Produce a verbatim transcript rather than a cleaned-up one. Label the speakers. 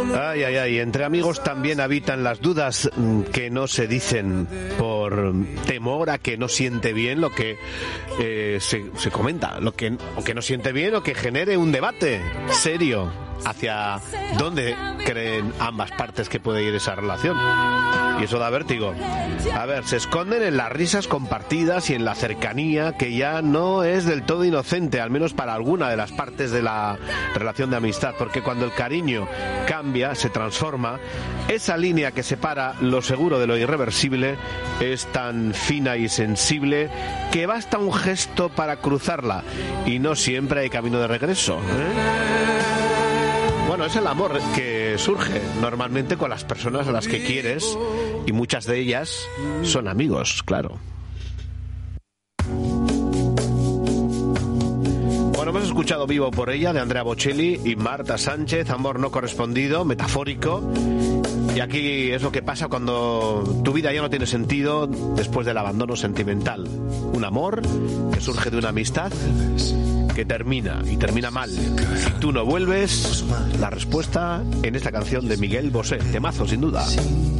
Speaker 1: Ay, ay, ay, entre amigos también habitan las dudas que no se dicen por temor a que no siente bien lo que eh, se, se comenta, lo que, o que no siente bien o que genere un debate serio hacia dónde creen ambas partes que puede ir esa relación. Y eso da vértigo. A ver, se esconden en las risas compartidas y en la cercanía que ya no es del todo inocente, al menos para alguna de las partes de la relación de amistad, porque cuando el cariño cambia, se transforma, esa línea que separa lo seguro de lo irreversible es tan fina y sensible que basta un gesto para cruzarla y no siempre hay camino de regreso, ¿eh? Bueno, es el amor que surge normalmente con las personas a las que quieres y muchas de ellas son amigos, claro. Bueno, hemos escuchado Vivo por ella de Andrea Bocelli y Marta Sánchez, Amor no correspondido, metafórico. Y aquí es lo que pasa cuando tu vida ya no tiene sentido después del abandono sentimental. Un amor que surge de una amistad que termina, y termina mal. Si tú no vuelves, la respuesta en esta canción de Miguel Bosé, temazo sin duda.